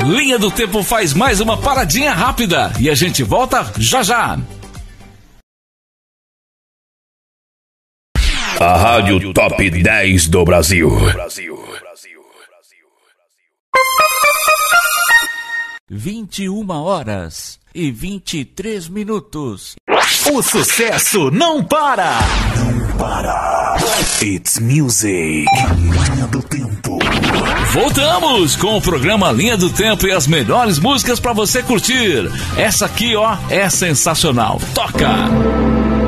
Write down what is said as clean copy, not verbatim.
Linha do Tempo faz mais uma paradinha rápida e a gente volta já já. A Rádio Top 10 do Brasil. 21h23. O sucesso não para! Não para! It's music. Linha do Tempo. Voltamos com o programa Linha do Tempo e as melhores músicas pra você curtir. Essa aqui, ó, é sensacional. Toca!